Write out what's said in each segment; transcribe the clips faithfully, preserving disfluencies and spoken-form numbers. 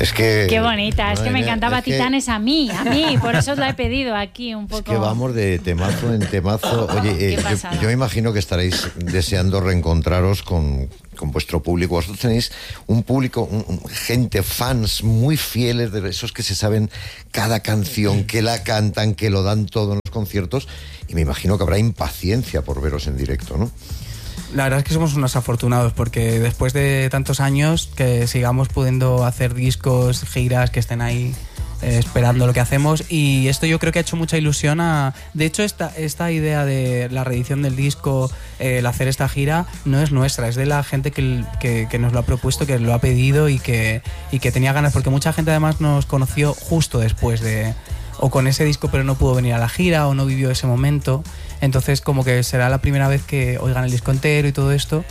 Es que... Qué bonita, es que me mía, encantaba es que, Titanes a mí, a mí, por eso os la he pedido aquí un poco. Es que vamos de temazo en temazo. Oye, eh, yo, yo imagino que estaréis deseando reencontraros con, con vuestro público. Vosotros tenéis un público, un, un, gente, fans muy fieles, de esos que se saben cada canción, que la cantan, que lo dan todo en los conciertos, y me imagino que habrá impaciencia por veros en directo, ¿no? La verdad es que somos unos afortunados porque después de tantos años que sigamos pudiendo hacer discos, giras, que estén ahí eh, esperando lo que hacemos, y esto yo creo que ha hecho mucha ilusión a... De hecho, esta, esta idea de la reedición del disco, eh, el hacer esta gira, no es nuestra, es de la gente que, que, que nos lo ha propuesto, que lo ha pedido y que, y que tenía ganas, porque mucha gente además nos conoció justo después de... o con ese disco pero no pudo venir a la gira o no vivió ese momento, entonces como que será la primera vez que oigan el disco entero y todo esto,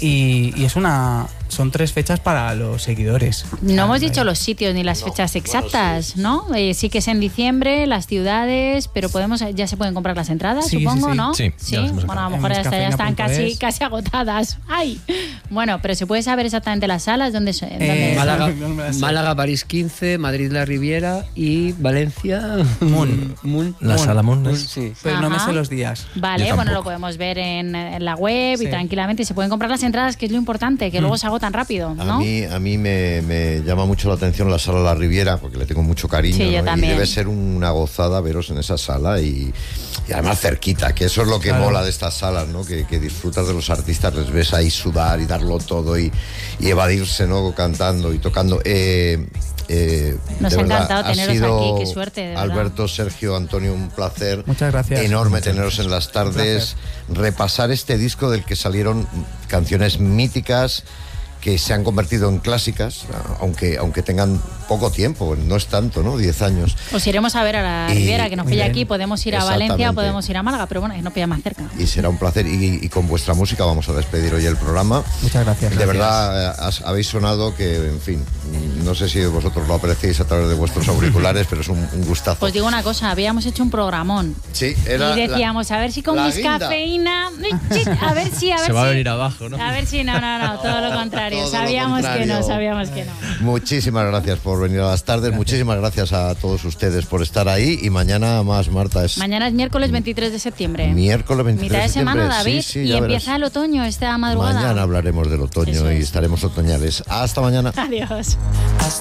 y, y es una son tres fechas para los seguidores. No hemos dicho los sitios ni las no, fechas exactas, bueno, sí. ¿no? Eh, sí que es en diciembre, las ciudades, pero podemos ya se pueden comprar las entradas, sí, supongo, sí, sí. Sí, ¿no? Sí, sí. Bueno, a lo mejor hasta ya están casi, casi agotadas. ¡Ay! Bueno, pero ¿se puede saber exactamente las salas? ¿Dónde, dónde eh, Málaga, Málaga, París quince, Madrid La Riviera y Valencia Moon. Moon. La Moon. sala Moon. Moon sí. Pero Ajá. no me sé los días. Vale, bueno, lo podemos ver en, en la web sí. y tranquilamente se pueden comprar las entradas, que es lo importante, que mm. luego se agotan rápido, ¿no? A mí, a mí me, me llama mucho la atención la sala La Riviera, porque le tengo mucho cariño, sí, ¿no? yo también. Y debe ser una gozada veros en esa sala y, y además cerquita, que eso es lo que claro. mola de estas salas, ¿no? Que, que disfrutas de los artistas, les ves ahí sudar y darlo todo y, y evadirse, ¿no? Cantando y tocando. Eh, eh, Nos ha encantado teneros aquí, qué suerte, de verdad. Alberto, Sergio, Antonio, un placer. Muchas gracias. Enorme Muchas teneros gracias. en las tardes, repasar este disco del que salieron canciones míticas que se han convertido en clásicas, aunque aunque tengan poco tiempo, no es tanto, ¿no? Diez años. Os iremos a ver a la y, Riviera, que nos pilla aquí, podemos ir a Valencia o podemos ir a Málaga, pero bueno, que nos pilla más cerca. Y será un placer, y, y con vuestra música vamos a despedir hoy el programa. Muchas gracias. De gracias. verdad, has, habéis sonado que, en fin, no sé si vosotros lo apreciáis a través de vuestros auriculares, pero es un, un gustazo. Pues digo una cosa, habíamos hecho un programón. Sí, era y decíamos, la, a ver si con mis cafeína, a ver si, a ver Se si. va a venir abajo, ¿no? A ver si, no, no, no, todo lo contrario. Todo sabíamos lo contrario. que no, sabíamos que no. Muchísimas gracias por venir a las tardes, gracias. Muchísimas gracias a todos ustedes por estar ahí, y mañana más, Marta. Es mañana es miércoles veintitrés de septiembre. Miércoles veintitrés Mitad de semana, David, sí, sí, y empieza verás. el otoño esta madrugada. Mañana hablaremos del otoño y estaremos otoñales. Hasta mañana. Adiós.